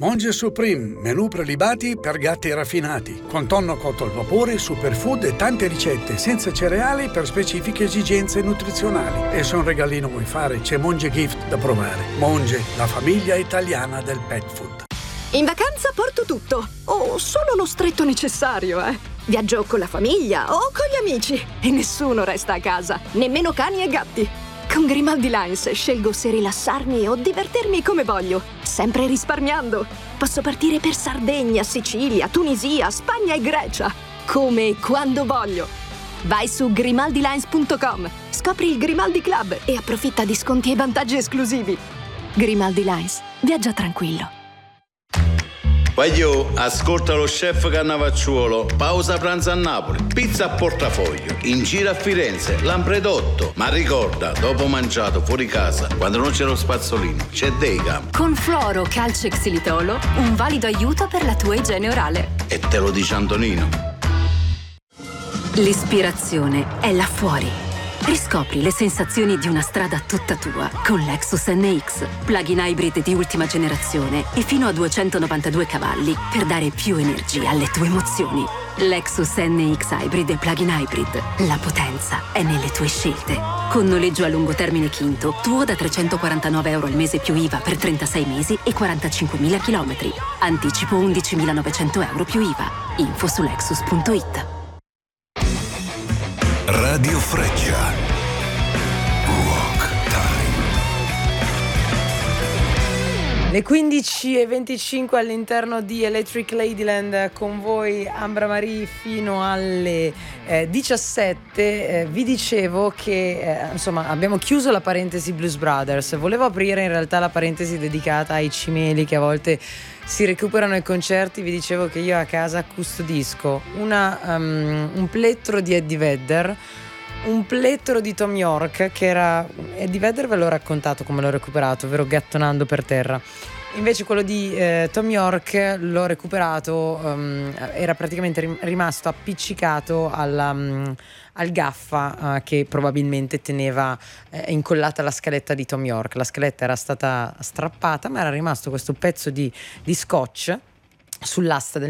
Monge Supreme, menù prelibati per gatti raffinati, con tonno cotto al vapore, superfood e tante ricette senza cereali per specifiche esigenze nutrizionali. E se un regalino vuoi fare, c'è Monge Gift da provare. Monge, la famiglia italiana del pet food. In vacanza porto tutto, o solo lo stretto necessario, Viaggio con la famiglia o con gli amici e nessuno resta a casa, nemmeno cani e gatti. Con Grimaldi Lines scelgo se rilassarmi o divertirmi come voglio, sempre risparmiando. Posso partire per Sardegna, Sicilia, Tunisia, Spagna e Grecia, come e quando voglio. Vai su grimaldilines.com, scopri il Grimaldi Club e approfitta di sconti e vantaggi esclusivi. Grimaldi Lines, viaggia tranquillo. Voglio, ascolta lo chef Cannavacciuolo, pausa pranzo a Napoli, pizza a portafoglio, in giro a Firenze, Lampredotto. Ma ricorda, dopo mangiato fuori casa, quando non c'è lo spazzolino, c'è Deicam. Con fluoro, calcio e xilitolo, un valido aiuto per la tua igiene orale. E te lo dice Antonino. L'ispirazione è là fuori. Riscopri le sensazioni di una strada tutta tua con Lexus NX, plug-in hybrid di ultima generazione e fino a 292 cavalli per dare più energia alle tue emozioni. Lexus NX Hybrid e plug-in hybrid. La potenza è nelle tue scelte. Con noleggio a lungo termine Quinto, tuo da €349 al mese più IVA per 36 mesi e 45.000 chilometri. Anticipo €11.900 più IVA. Info su lexus.it. Radio Freccia. Rock Time. Le 15:25 all'interno di Electric Ladyland, con voi Ambra Marie fino alle 17. Vi dicevo che insomma abbiamo chiuso la parentesi Blues Brothers. Volevo aprire in realtà la parentesi dedicata ai cimeli che a volte si recuperano ai concerti. Vi dicevo che io a casa custodisco un plettro di Eddie Vedder, un plettro di Thom Yorke, che era Eddie Vedder, ve l'ho raccontato come l'ho recuperato, ovvero gattonando per terra. Invece quello di Thom Yorke l'ho recuperato, era praticamente rimasto appiccicato al gaffa che probabilmente teneva incollata la scaletta di Thom Yorke. La scaletta era stata strappata, ma era rimasto questo pezzo di scotch sull'asta del